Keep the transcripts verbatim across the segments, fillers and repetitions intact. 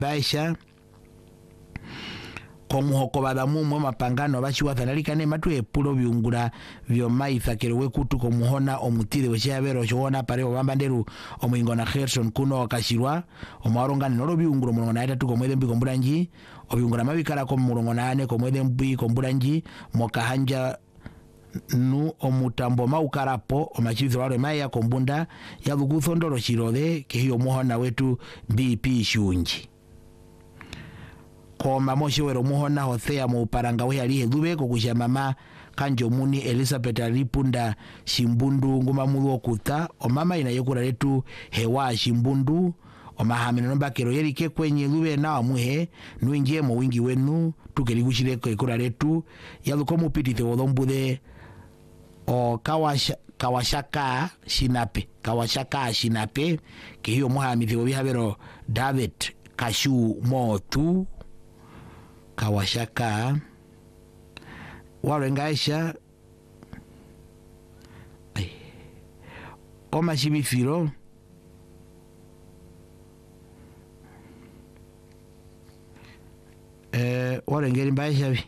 baisha komuhoko badamu mwe mapangano bashiwathalikane matwe epulo byungura byo maithakero wekutu komuhona omutire weshabero shona pare obambanderu omuyingo na Gerson kuno akashirwa omwarongana noro byunguro mulongo na itatu komwede mbi kombulanji obyungura mabikala ko mulongo na ane komwede mbi kombulanji mokahanja nu omutambo maukarapo omachivitho wale maya kombunda ya dhuguthondoro shirode kehiyo muhona wetu B P shunji koma moshe wero muhona Hosea muuparanga we alihe dhube kukusha mama kanjo muni Elizabeth alipunda shimbundu nguma mulu okuta omama inayokura letu hewa shimbundu omahamino nomba kero yerike kwenye dhube na wamuhe nuingie mo wingi wenu tukeligushire kura letu yaluko mupitithe wodhombude o kawasha kawashaka shinape kawashaka shinape kehiyo muhamithi wobihabero David Kashu Motu kawashaka warengaisha oma shibifiro eh warengeri mbaisha bi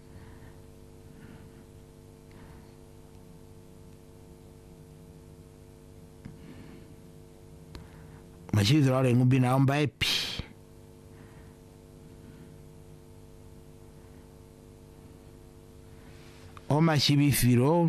mashidro wale ngubi na omba epi oma shibifiro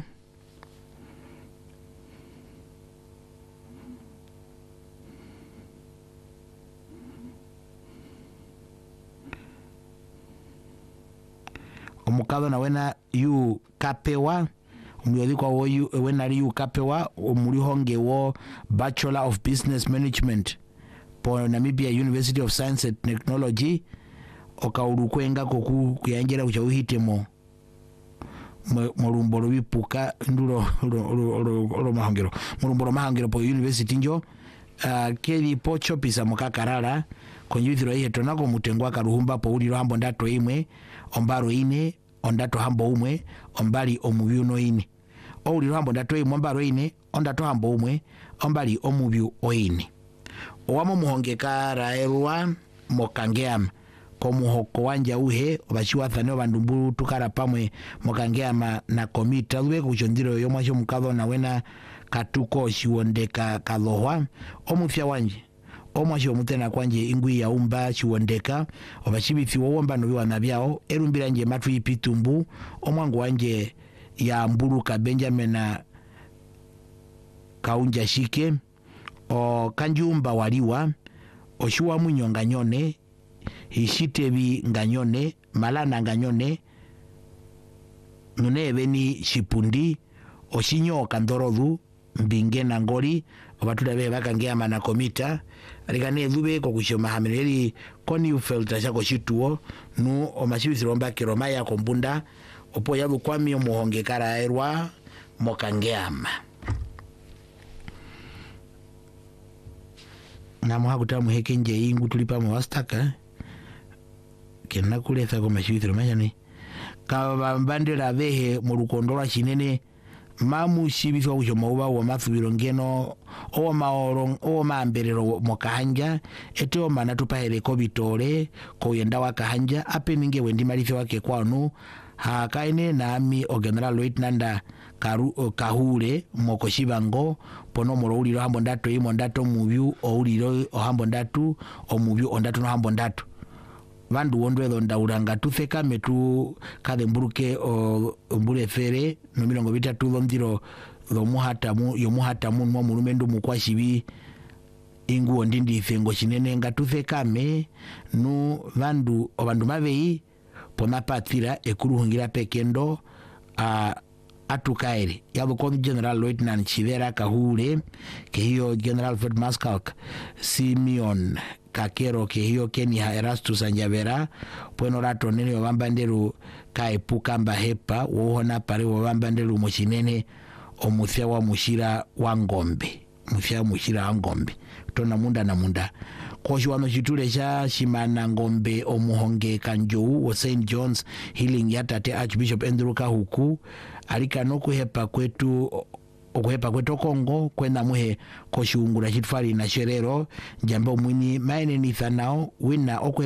omukado na wena yu kapewa umuyodhikwa wo yu wena yu kapewa omulihonge wo Bachelor of Business Management po Namibia University of Science and Technology okaulukwenga koku kuyanjira kucha uhitemo morumbolo bipuka ndulo olo mahangiro morumbolo mahangiro po university njo uh, keli pocho pisa mukakarara konjithiro ihe tonako mutengwa karuhumba po uliro hambo ndato imwe ombaro ine ondato hambo umwe ombali omubyu no ine uliro hambo ndato imwe ombaro ine ondato hambo umwe ombali omubyu oine owamo muhongeka raelwa mokangeama komuhoko wanja uhe obashiwathane obandumbulu tukara pamwe mokangeama na komita lwe kuchondiro yomwasho mukadho na wena katuko shiwondeka kalohwa omufya wanje omwasho mutena kwanje ingwi ya umba shiwondeka obashibithi womba no biwana byao erumbira nje matu ipitumbu omwango wanje ya mbuluka Benjamin na kaunja shike o kanjumba waliwa oshuwa munyonga nyone hishitebi nganyone malana nganyone nunebe ni shipundi oshinyoka ndorodu mbinge na ngori obatula be bakangeama na komita alikane dhube ko kushoma hamireli koni ufelta chako shituo nu omashibisiromba kiroma ya kombunda opo yabu kwami omuhonge kara erwa mokangeama na muhakutamu hekenje ingu tulipa mwastaka kena kuletha ko mashibithiro manyane ka bandera behe mu rukondola shinene mamu shibithwa kushoma uba wa mathubiro ngeno o maoro o mamberero mokahanja eteo manatu pahere ko bitore ko yenda wakahanja apeninge wendi malife wake kwanu ha kaine nami o general lieutenant karu o kahure mokoshibango pono moro uliro hambo ndato imo ndato mubyu o uliro o hambo ndatu o mubyu ondatu no hambo ndatu vandu wondwezo ndauranga tutheka metu kade mburuke o mbule fere no milongo bitatu ndiro lo muhatamu yo muhatamu mwa mulumendu mukwashibi ingu ondindi ifengo shinene ngatutheka me nu vandu obandu mabei pona patira ekuruhungira pekendo a atukaire yabo kon general lieutenant Chivera Kahure ke hiyo general Fred Maskalk Simeon kakero ke hiyo Kenya Erastus Anjavera bueno rato nene wabambanderu kaepuka mbahepa wohona pare wabambanderu moshinene omuthya wa mushira wa ngombe muthya mushira wa ngombe tona munda na munda koshi wano chitule cha shimana ngombe omuhonge kanjou wa Saint John's Healing Yatate Archbishop Andrew Kahuku alika noku hepa kwetu okuhepa kwetu Kongo kwenda muhe koshungula chitfali na sherero jambo mwini maenenitha nao wina okwe